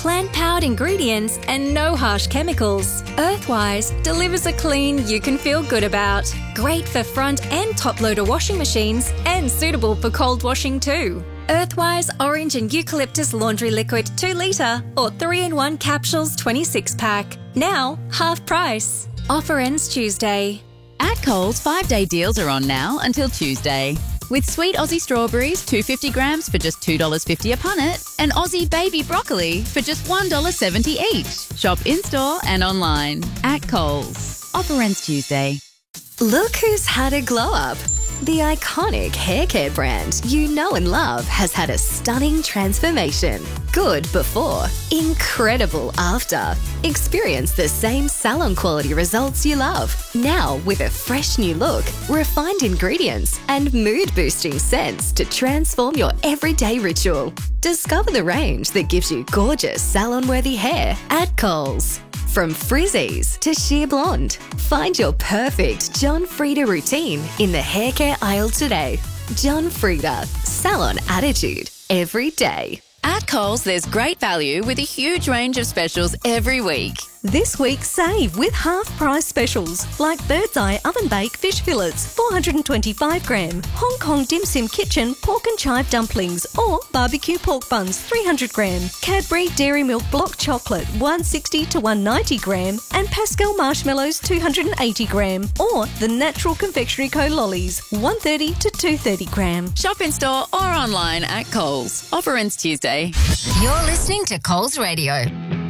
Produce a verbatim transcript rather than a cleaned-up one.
plant-powered ingredients and no harsh chemicals, Earthwise delivers a clean you can feel good about. Great for front and top-loader washing machines and suitable for cold washing too. Earthwise Orange and Eucalyptus Laundry Liquid two litre or three in one capsules twenty-six pack. Now, half price. Offer ends Tuesday. At Coles, five-day deals are on now until Tuesday. With sweet Aussie strawberries, two hundred fifty grams for just two dollars fifty a punnet, and Aussie baby broccoli for just one dollar seventy each. Shop in-store and online. At Coles. Offer ends Tuesday. Look who's had a glow up. The iconic hair care brand you know and love has had a stunning transformation. Good before, incredible after. Experience the same salon quality results you love. Now with a fresh new look, refined ingredients, and mood boosting scents to transform your everyday ritual. Discover the range that gives you gorgeous salon-worthy hair at Coles. From frizzies to sheer blonde, find your perfect John Frieda routine in the hair care aisle today. John Frieda, salon attitude every day. At Coles, there's great value with a huge range of specials every week. This week, save with half-price specials like Bird's Eye Oven Bake Fish Fillets, four hundred twenty-five gram, Hong Kong Dim Sim Kitchen Pork and Chive Dumplings or Barbecue Pork Buns, three hundred gram, Cadbury Dairy Milk Block Chocolate, one sixty to one ninety gram, and Pascal Marshmallows, two hundred eighty gram, or the Natural Confectionery Co. Lollies, one thirty to two thirty gram. Shop in-store or online at Coles. Offer ends Tuesday. You're listening to Coles Radio.